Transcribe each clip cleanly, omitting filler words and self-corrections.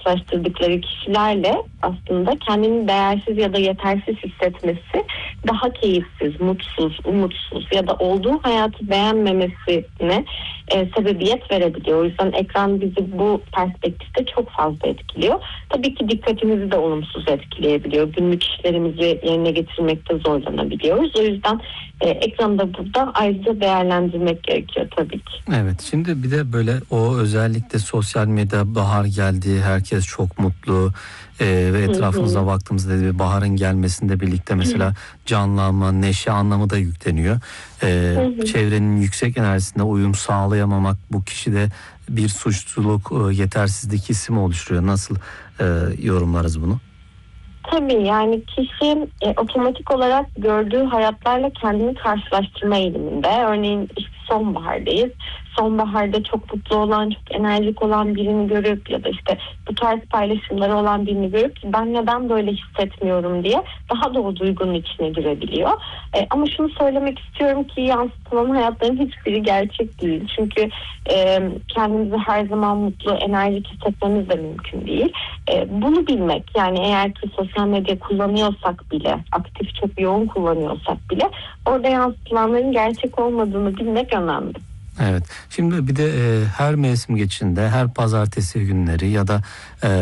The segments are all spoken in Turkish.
karşılaştırdıkları kişilerle aslında kendini değersiz ya da yetersiz hissetmesi daha keyifsiz, mutsuz, umutsuz ya da olduğu hayatı beğenmemesine sebebiyet verebiliyor. O yüzden ekran bizi bu perspektifte çok fazla etkiliyor. Tabii ki dikkatimizi de olumsuz etkileyebiliyor. Günlük işlerimizi yerine getirmekte zorlanabiliyoruz. O yüzden ekranı da burada ayrıca değerlendirmek gerekiyor tabii ki. Evet, şimdi bir de böyle o özellikle sosyal medya bahar geldi, herkes çok mutlu ve etrafımıza baktığımızda bir baharın gelmesinde birlikte mesela canlanma, neşe anlamı da yükleniyor. Çevrenin yüksek enerjisine uyum sağlayamamak bu kişide bir suçluluk, yetersizlik hissi mi oluşturuyor? Nasıl yorumlarız bunu? Tabii yani kişi otomatik olarak gördüğü hayatlarla kendini karşılaştırma eğiliminde. Örneğin işte sonbahardayız. Sonbaharda çok mutlu olan, çok enerjik olan birini görüp ya da işte bu tarz paylaşımları olan birini görüp ben neden böyle hissetmiyorum diye daha da o duygunun içine girebiliyor. Ama şunu söylemek istiyorum ki yansıtılan hayatların hiçbiri gerçek değil. Çünkü kendimizi her zaman mutlu, enerjik hissetmemiz de mümkün değil. Bunu bilmek, yani eğer ki sosyal medya kullanıyorsak bile, aktif çok yoğun kullanıyorsak bile orada yansıtılanların gerçek olmadığını bilmek önemli. Evet. Şimdi bir de her mevsim geçişinde, her pazartesi günleri ya da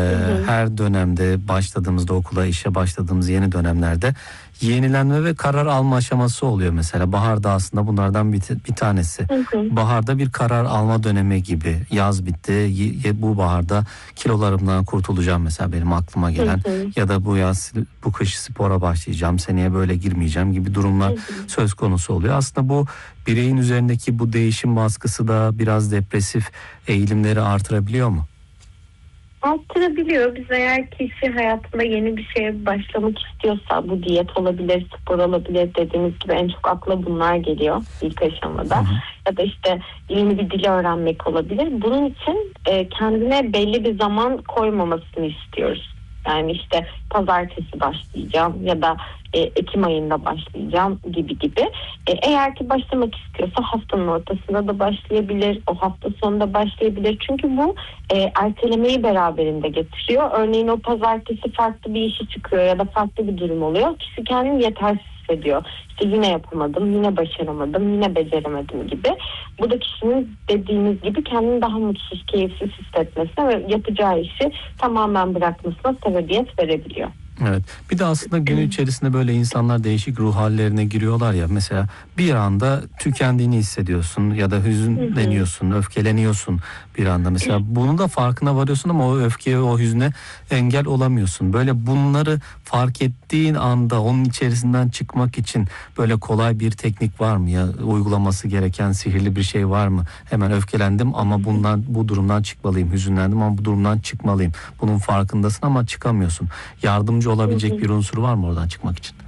her dönemde başladığımızda okula, işe başladığımız yeni dönemlerde yenilenme ve karar alma aşaması oluyor mesela. Baharda aslında bunlardan bir tanesi. Baharda bir karar alma dönemi gibi. Yaz bitti. Bu baharda kilolarımdan kurtulacağım mesela benim aklıma gelen. Ya da bu yaz, bu kış spora başlayacağım. Seneye böyle girmeyeceğim gibi durumlar söz konusu oluyor. Aslında bu bireyin üzerindeki bu değişim baskısı da biraz depresif eğilimleri artırabiliyor mu? Arttırabiliyor. Biz eğer kişi hayatında yeni bir şeye başlamak istiyorsa, bu diyet olabilir, spor olabilir, dediğimiz gibi en çok akla bunlar geliyor ilk aşamada. Ya da işte yeni bir dil öğrenmek olabilir. Bunun için kendine belli bir zaman koymamasını istiyoruz. Yani işte pazartesi başlayacağım ya da Ekim ayında başlayacağım gibi. Eğer ki başlamak istiyorsa haftanın ortasında da başlayabilir, o hafta sonunda başlayabilir. Çünkü bu ertelemeyi beraberinde getiriyor. Örneğin o pazartesi farklı bir işi çıkıyor ya da farklı bir durum oluyor. Kişi kendini yetersiz hissediyor. İşte yine yapamadım, yine başaramadım, yine beceremedim gibi. Bu da kişinin dediğimiz gibi kendini daha mutsuz, keyifsiz hissetmesine ve yapacağı işi tamamen bırakmasına sebebiyet verebiliyor. Evet. Bir de aslında gün içerisinde böyle insanlar değişik ruh hallerine giriyorlar ya. Mesela bir anda tükendiğini hissediyorsun ya da hüzünleniyorsun, öfkeleniyorsun bir anda. Mesela bunun da farkına varıyorsun ama o öfkeye, o hüzne engel olamıyorsun. Böyle bunları fark ettiğin anda onun içerisinden çıkmak için böyle kolay bir teknik var mı ya? Uygulaması gereken sihirli bir şey var mı? Hemen öfkelendim ama bu durumdan çıkmalıyım. Hüzünlendim ama bu durumdan çıkmalıyım. Bunun farkındasın ama çıkamıyorsun. Yardımcı olabilecek bir unsur var mı oradan çıkmak için?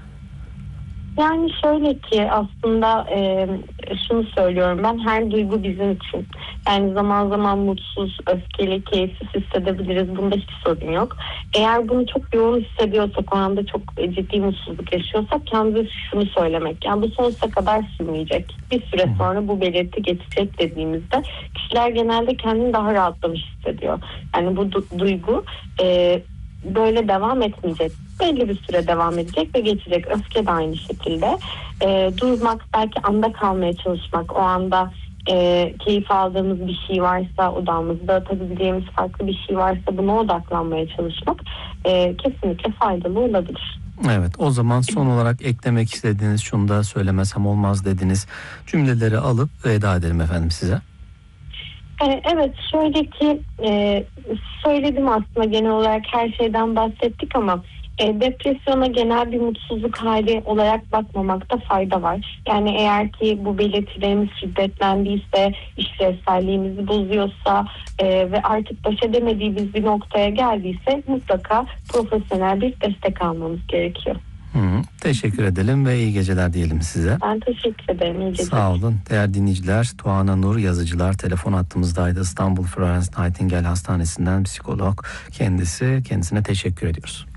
Yani şöyle ki aslında şunu söylüyorum ben, her duygu bizim için. Yani zaman zaman mutsuz, öfkeli, keyifsiz hissedebiliriz. Bunda hiç sorun yok. Eğer bunu çok yoğun hissediyorsak, o anda çok ciddi mutsuzluk yaşıyorsak kendimize şunu söylemek. Yani bu sonsuza kadar sürmeyecek. Bir süre sonra bu belirti geçecek dediğimizde kişiler genelde kendini daha rahatlamış hissediyor. Yani bu duygu böyle devam etmeyecek. Belli bir süre devam edecek ve geçecek. Öfke de aynı şekilde. Durmak, belki anda kalmaya çalışmak, o anda keyif aldığımız bir şey varsa, odamızda atabileceğimiz farklı bir şey varsa buna odaklanmaya çalışmak kesinlikle faydalı olabilir. Evet, o zaman son olarak eklemek istediğiniz, şunu da söylemesem olmaz dediğiniz cümleleri alıp veda edelim efendim size. Evet, şöyle ki söyledim aslında, genel olarak her şeyden bahsettik ama depresyona genel bir mutsuzluk hali olarak bakmamakta fayda var. Yani eğer ki bu belirtilerimiz şiddetlendiyse, işlevselliğimizi bozuyorsa ve artık baş edemediğimiz bir noktaya geldiyse mutlaka profesyonel bir destek almamız gerekiyor. Teşekkür edelim ve iyi geceler diyelim size. Ben teşekkür ederim. İyi geceler. Sağ olun. Değerli dinleyiciler, Tuana Nur Yazıcılar telefon hattımızdaydı. İstanbul Florence Nightingale Hastanesi'nden psikolog kendisi. Kendisine teşekkür ediyoruz.